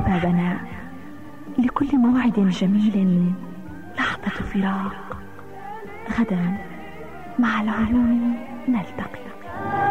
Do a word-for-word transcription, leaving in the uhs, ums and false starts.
أحبابنا، لكل موعد جميل لحظة فراق. غدا مع العيون نلتقي.